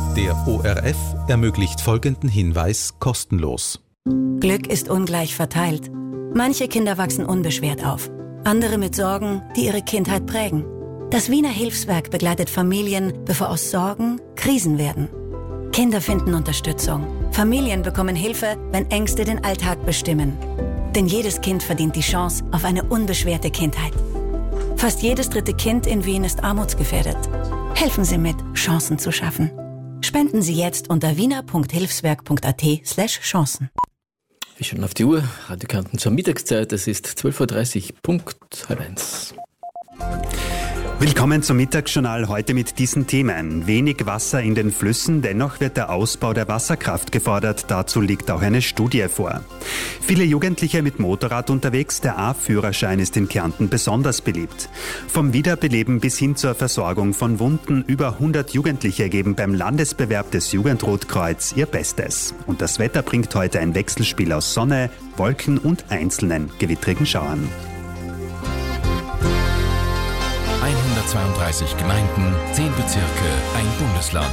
Der ORF ermöglicht folgenden Hinweis kostenlos. Glück ist ungleich verteilt. Manche Kinder wachsen unbeschwert auf, andere mit Sorgen, die ihre Kindheit prägen. Das Wiener Hilfswerk begleitet Familien, bevor aus Sorgen Krisen werden. Kinder finden Unterstützung. Familien bekommen Hilfe, wenn Ängste den Alltag bestimmen. Denn jedes Kind verdient die Chance auf eine unbeschwerte Kindheit. Fast jedes dritte Kind in Wien ist armutsgefährdet. Helfen Sie mit, Chancen zu schaffen. Spenden Sie jetzt unter wiener.hilfswerk.at/Chancen. Wir schauen auf die Uhr. Radio Kärnten zur Mittagszeit. Es ist 12.30 Uhr, Punkt 12:30. Willkommen zum Mittagsjournal, heute mit diesen Themen. Wenig Wasser in den Flüssen, dennoch wird der Ausbau der Wasserkraft gefordert. Dazu liegt auch eine Studie vor. Viele Jugendliche mit Motorrad unterwegs, der A-Führerschein ist in Kärnten besonders beliebt. Vom Wiederbeleben bis hin zur Versorgung von Wunden, über 100 Jugendliche geben beim Landesbewerb des Jugendrotkreuz ihr Bestes. Und das Wetter bringt heute ein Wechselspiel aus Sonne, Wolken und einzelnen gewittrigen Schauern. 132 Gemeinden, 10 Bezirke, ein Bundesland.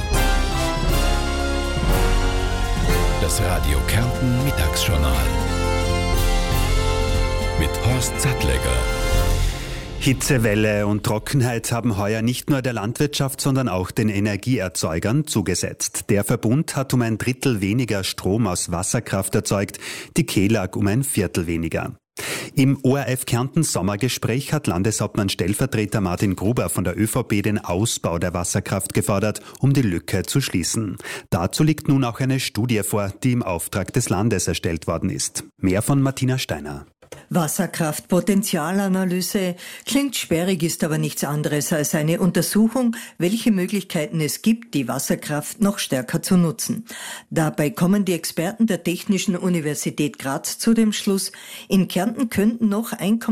Das Radio Kärnten Mittagsjournal mit Horst Sattlegger. Hitzewelle und Trockenheit haben heuer nicht nur der Landwirtschaft, sondern auch den Energieerzeugern zugesetzt. Der Verbund hat um 1/3 weniger Strom aus Wasserkraft erzeugt, die KELAG um 1/4 weniger. Im ORF Kärnten Sommergespräch hat Landeshauptmann Stellvertreter Martin Gruber von der ÖVP den Ausbau der Wasserkraft gefordert, um die Lücke zu schließen. Dazu liegt nun auch eine Studie vor, die im Auftrag des Landes erstellt worden ist. Mehr von Martina Steiner. Wasserkraftpotenzialanalyse klingt sperrig, ist aber nichts anderes als eine Untersuchung, welche Möglichkeiten es gibt, die Wasserkraft noch stärker zu nutzen. Dabei kommen die Experten der Technischen Universität Graz zu dem Schluss, in Kärnten könnten noch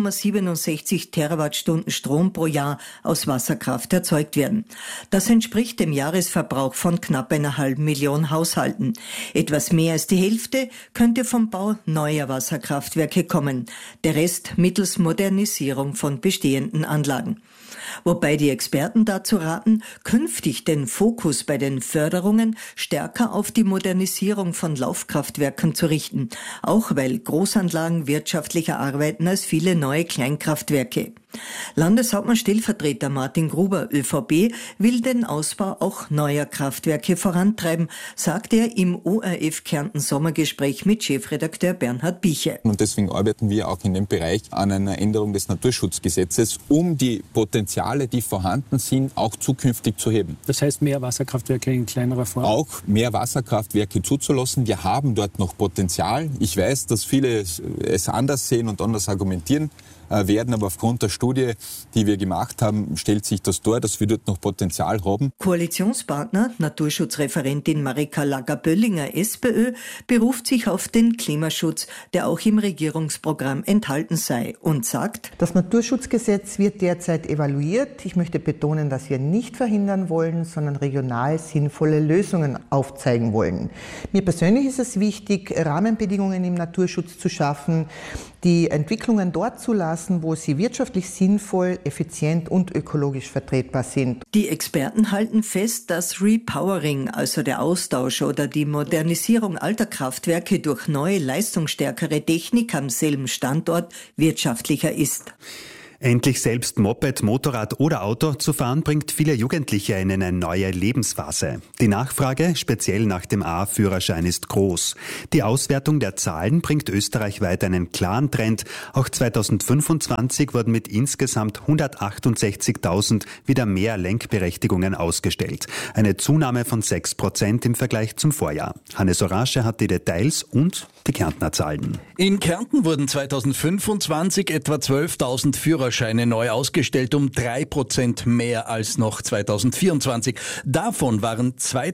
1,67 Terawattstunden Strom pro Jahr aus Wasserkraft erzeugt werden. Das entspricht dem Jahresverbrauch von knapp 1,5 Million Haushalten. Etwas mehr als die Hälfte könnte vom Bau neuer Wasserkraftwerke kommen. Der Rest mittels Modernisierung von bestehenden Anlagen. Wobei die Experten dazu raten, künftig den Fokus bei den Förderungen stärker auf die Modernisierung von Laufkraftwerken zu richten, auch weil Großanlagen wirtschaftlicher arbeiten als viele neue Kleinkraftwerke. Landeshauptmann Stellvertreter Martin Gruber, ÖVP, will den Ausbau auch neuer Kraftwerke vorantreiben, sagt er im ORF Kärnten Sommergespräch mit Chefredakteur Bernhard Bieche. Und deswegen arbeiten wir auch in dem Bereich an einer Änderung des Naturschutzgesetzes, um die Potenziale, die vorhanden sind, auch zukünftig zu heben. Das heißt, mehr Wasserkraftwerke in kleinerer Form? Auch mehr Wasserkraftwerke zuzulassen. Wir haben dort noch Potenzial. Ich weiß, dass viele es anders sehen und anders argumentieren werden, aber aufgrund der Studie, die wir gemacht haben, stellt sich das dar, dass wir dort noch Potenzial haben. Koalitionspartner, Naturschutzreferentin Marika Lager-Böllinger, SPÖ, beruft sich auf den Klimaschutz, der auch im Regierungsprogramm enthalten sei und sagt: Das Naturschutzgesetz wird derzeit evaluiert. Ich möchte betonen, dass wir nicht verhindern wollen, sondern regional sinnvolle Lösungen aufzeigen wollen. Mir persönlich ist es wichtig, Rahmenbedingungen im Naturschutz zu schaffen, die Entwicklungen dort zu lassen, wo sie wirtschaftlich sinnvoll, effizient und ökologisch vertretbar sind. Die Experten halten fest, dass Repowering, also der Austausch oder die Modernisierung alter Kraftwerke durch neue, leistungsstärkere Technik am selben Standort wirtschaftlicher ist. Endlich selbst Moped, Motorrad oder Auto zu fahren, bringt viele Jugendliche in eine neue Lebensphase. Die Nachfrage, speziell nach dem A-Führerschein, ist groß. Die Auswertung der Zahlen bringt österreichweit einen klaren Trend. Auch 2025 wurden mit insgesamt 168.000 wieder mehr Lenkberechtigungen ausgestellt. Eine Zunahme von 6% im Vergleich zum Vorjahr. Hannes Orasche hat die Details und die Kärntner Zahlen. In Kärnten wurden 2025 etwa 12.000 Führerscheine neu ausgestellt, um 3% mehr als noch 2024. Davon waren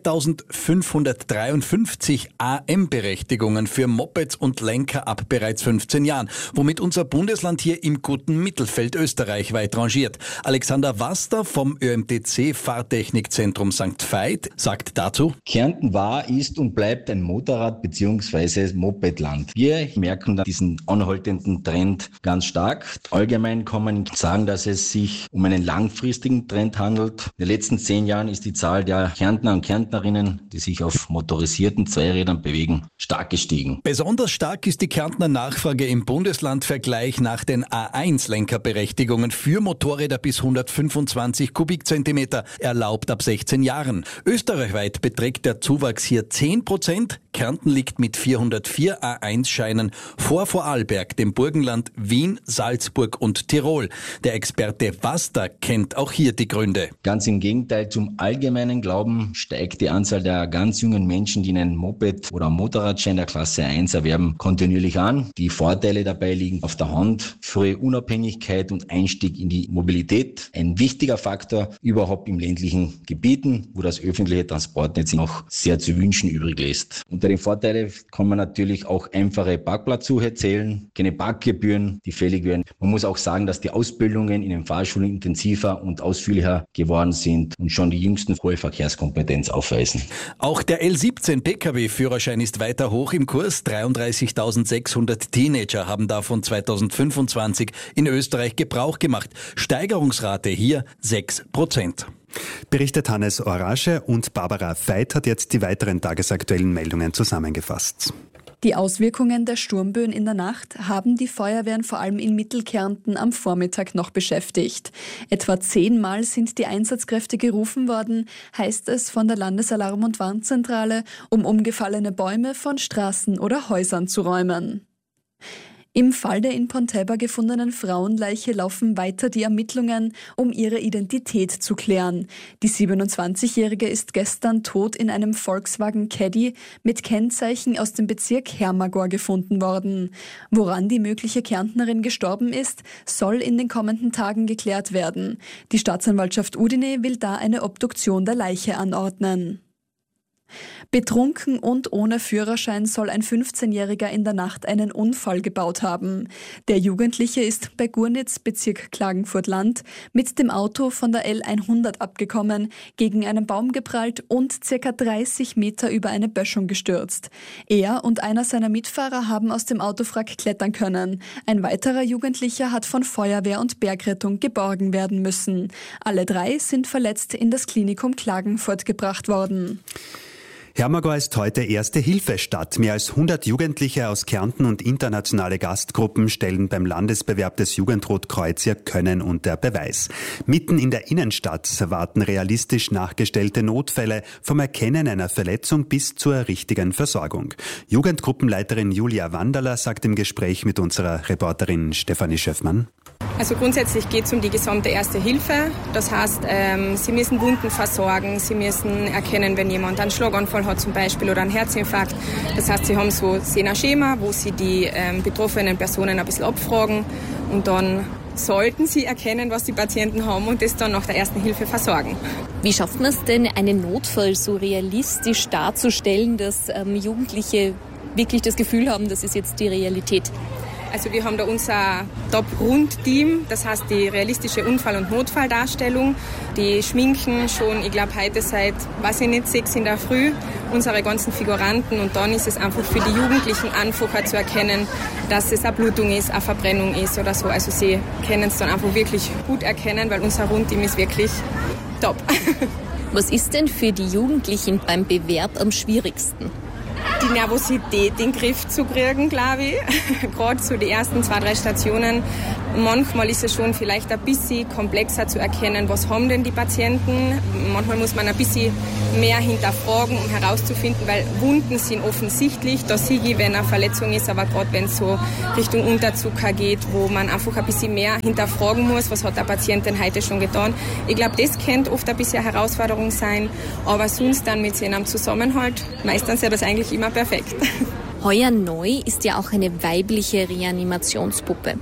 2.553 AM-Berechtigungen für Mopeds und Lenker ab bereits 15 Jahren, womit unser Bundesland hier im guten Mittelfeld österreichweit rangiert. Alexander Waster vom ÖMTC Fahrtechnikzentrum St. Veit sagt dazu: Kärnten war, ist und bleibt ein Motorrad- bzw. Mopedland. Wir merken diesen anhaltenden Trend ganz stark. Allgemein kann kann man sagen, dass es sich um einen langfristigen Trend handelt. In den letzten 10 Jahren ist die Zahl der Kärntner und Kärntnerinnen, die sich auf motorisierten Zweirädern bewegen, stark gestiegen. Besonders stark ist die Kärntner Nachfrage im Bundeslandvergleich nach den A1-Lenkerberechtigungen für Motorräder bis 125 Kubikzentimeter, erlaubt ab 16 Jahren. Österreichweit beträgt der Zuwachs hier 10%. Kärnten liegt mit 404 A1-Scheinen vor Vorarlberg, dem Burgenland, Wien, Salzburg und Tirol. Der Experte Vasta kennt auch hier die Gründe. Ganz im Gegenteil zum allgemeinen Glauben steigt die Anzahl der ganz jungen Menschen, die einen Moped- oder Motorradschein der Klasse 1 erwerben, kontinuierlich an. Die Vorteile dabei liegen auf der Hand: frühe Unabhängigkeit und Einstieg in die Mobilität. Ein wichtiger Faktor überhaupt in ländlichen Gebieten, wo das öffentliche Transportnetz noch sehr zu wünschen übrig lässt. Unter den Vorteilen kann man natürlich auch einfache Parkplatzsuche zählen, keine Parkgebühren, die fällig werden. Man muss auch sagen, dass die Ausbildungen in den Fahrschulen intensiver und ausführlicher geworden sind und schon die jüngsten hohe Verkehrskompetenz aufweisen. Auch der L17 Pkw-Führerschein ist weiter hoch im Kurs. 33.600 Teenager haben davon 2025 in Österreich Gebrauch gemacht. Steigerungsrate hier 6%. Berichtet Hannes Orasche, und Barbara Veit hat jetzt die weiteren tagesaktuellen Meldungen zusammengefasst. Die Auswirkungen der Sturmböen in der Nacht haben die Feuerwehren vor allem in Mittelkärnten am Vormittag noch beschäftigt. Etwa 10-mal sind die Einsatzkräfte gerufen worden, heißt es von der Landesalarm- und Warnzentrale, um umgefallene Bäume von Straßen oder Häusern zu räumen. Im Fall der in Pontebba gefundenen Frauenleiche laufen weiter die Ermittlungen, um ihre Identität zu klären. Die 27-Jährige ist gestern tot in einem Volkswagen Caddy mit Kennzeichen aus dem Bezirk Hermagor gefunden worden. Woran die mögliche Kärntnerin gestorben ist, soll in den kommenden Tagen geklärt werden. Die Staatsanwaltschaft Udine will da eine Obduktion der Leiche anordnen. Betrunken und ohne Führerschein soll ein 15-Jähriger in der Nacht einen Unfall gebaut haben. Der Jugendliche ist bei Gurnitz, Bezirk Klagenfurt-Land, mit dem Auto von der L100 abgekommen, gegen einen Baum geprallt und ca. 30 Meter über eine Böschung gestürzt. Er und einer seiner Mitfahrer haben aus dem Autowrack klettern können. Ein weiterer Jugendlicher hat von Feuerwehr und Bergrettung geborgen werden müssen. Alle 3 sind verletzt in das Klinikum Klagenfurt gebracht worden. Hermagor ist heute Erste-Hilfe-Stadt. Mehr als 100 Jugendliche aus Kärnten und internationale Gastgruppen stellen beim Landesbewerb des Jugendrotkreuz ihr Können unter Beweis. Mitten in der Innenstadt warten realistisch nachgestellte Notfälle vom Erkennen einer Verletzung bis zur richtigen Versorgung. Jugendgruppenleiterin Julia Wanderler sagt im Gespräch mit unserer Reporterin Stefanie Schöffmann: Also grundsätzlich geht es um die gesamte Erste Hilfe. Das heißt, Sie müssen Wunden versorgen, Sie müssen erkennen, wenn jemand einen Schlaganfall hat zum Beispiel oder einen Herzinfarkt. Das heißt, Sie haben so ein Schema, wo Sie die betroffenen Personen ein bisschen abfragen und dann sollten Sie erkennen, was die Patienten haben und das dann nach der Ersten Hilfe versorgen. Wie schafft man es denn, einen Notfall so realistisch darzustellen, dass Jugendliche wirklich das Gefühl haben, das ist jetzt die Realität? Also wir haben da unser Top-Rund-Team, das heißt die realistische Unfall- und Notfalldarstellung. Die schminken schon, ich glaube heute seit, 6 in der Früh, unsere ganzen Figuranten. Und dann ist es einfach für die Jugendlichen einfacher zu erkennen, dass es eine Blutung ist, eine Verbrennung ist oder so. Also sie können es dann einfach wirklich gut erkennen, weil unser Rundteam ist wirklich top. Was ist denn für die Jugendlichen beim Bewerb am schwierigsten? Die Nervosität in den Griff zu kriegen, glaube ich. Gerade so die ersten 2-3 Stationen. Manchmal ist es schon vielleicht ein bisschen komplexer zu erkennen, was haben denn die Patienten. Manchmal muss man ein bisschen mehr hinterfragen, um herauszufinden, weil Wunden sind offensichtlich. Da sehe ich, wenn eine Verletzung ist, aber gerade wenn es so Richtung Unterzucker geht, wo man einfach ein bisschen mehr hinterfragen muss, was hat der Patient denn heute schon getan. Ich glaube, das könnte oft ein bisschen eine Herausforderung sein, aber sonst dann mit einem Zusammenhalt, meistens ja das eigentlich immer perfekt. Heuer neu ist ja auch eine weibliche Reanimationspuppe.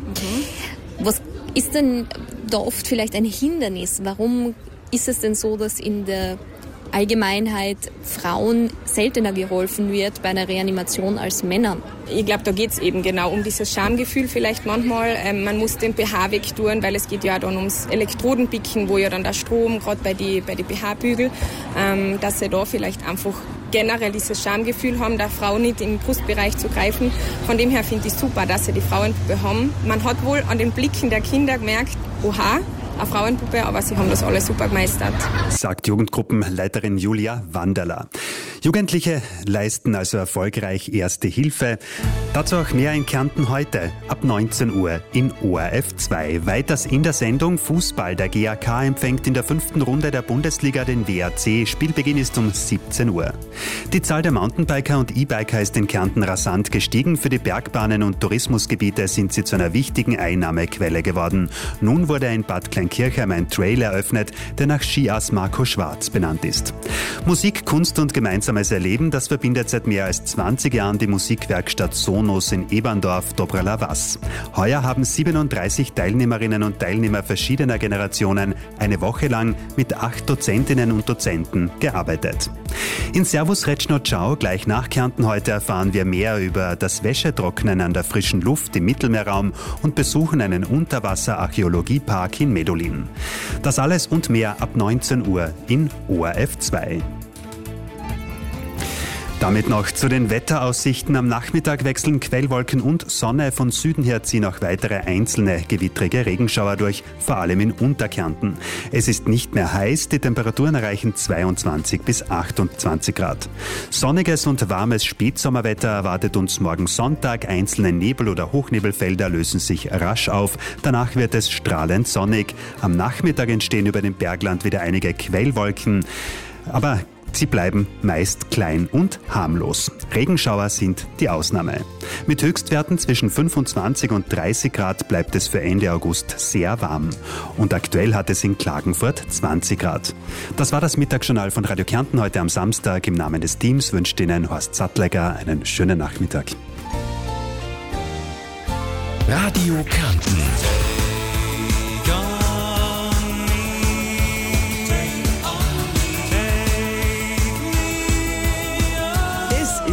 Was ist denn da oft vielleicht ein Hindernis? Warum ist es denn so, dass in der Allgemeinheit Frauen seltener geholfen wird bei einer Reanimation als Männern? Ich glaube, da geht es eben genau um dieses Schamgefühl vielleicht manchmal. Man muss den BH wegtun, weil es geht ja dann ums Elektrodenpicken, wo ja dann der Strom, gerade bei die BH-Bügel, dass sie da vielleicht einfach generell dieses Schamgefühl haben, der Frau nicht im Brustbereich zu greifen. Von dem her finde ich super, dass sie die Frauenpuppe haben. Man hat wohl an den Blicken der Kinder gemerkt, oha, eine Frauenpuppe, aber sie haben das alles super gemeistert. Sagt Jugendgruppenleiterin Julia Wanderler. Jugendliche leisten also erfolgreich Erste Hilfe. Dazu auch mehr in Kärnten heute ab 19 Uhr in ORF 2. Weiters in der Sendung Fußball. Der GAK empfängt in der 5. Runde der Bundesliga den WAC. Spielbeginn ist um 17 Uhr. Die Zahl der Mountainbiker und E-Biker ist in Kärnten rasant gestiegen. Für die Bergbahnen und Tourismusgebiete sind sie zu einer wichtigen Einnahmequelle geworden. Nun wurde in Bad Kleinkirchheim ein Trail eröffnet, der nach Skiass Marco Schwarz benannt ist. Musik, Kunst und gemeinsames Erleben, das verbindet seit mehr als 20 Jahren die Musikwerkstatt Sonos in Eberndorf, Dobrala Vas. Heuer haben 37 Teilnehmerinnen und Teilnehmer verschiedener Generationen eine Woche lang mit 8 Dozentinnen und Dozenten gearbeitet. In Servus Retschno Ciao, gleich nach Kärnten heute, erfahren wir mehr über das Wäschetrocknen an der frischen Luft im Mittelmeerraum und besuchen einen Unterwasser-Archäologiepark in Medulin. Das alles und mehr ab 19 Uhr in ORF 2. Damit noch zu den Wetteraussichten. Am Nachmittag wechseln Quellwolken und Sonne. Von Süden her ziehen auch weitere einzelne gewittrige Regenschauer durch, vor allem in Unterkärnten. Es ist nicht mehr heiß, die Temperaturen erreichen 22 bis 28 Grad. Sonniges und warmes Spätsommerwetter erwartet uns morgen Sonntag. Einzelne Nebel- oder Hochnebelfelder lösen sich rasch auf. Danach wird es strahlend sonnig. Am Nachmittag entstehen über dem Bergland wieder einige Quellwolken. Aber sie bleiben meist klein und harmlos. Regenschauer sind die Ausnahme. Mit Höchstwerten zwischen 25 und 30 Grad bleibt es für Ende August sehr warm. Und aktuell hat es in Klagenfurt 20 Grad. Das war das Mittagsjournal von Radio Kärnten heute am Samstag. Im Namen des Teams wünscht Ihnen Horst Sattlegger einen schönen Nachmittag. Radio Kärnten.